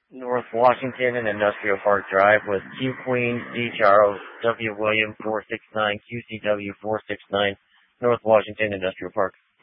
North Washington and Industrial Park Drive with Q Queen, D Charles, W William 469, QCW 469, North Washington Industrial Park.